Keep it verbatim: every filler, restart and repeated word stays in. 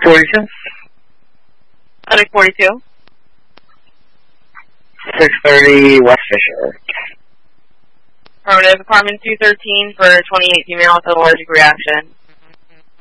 forty-two. Medic forty-two. six thirty West Fisher. Affirmative. Apartment two thirteen for twenty-eight female with allergic reaction.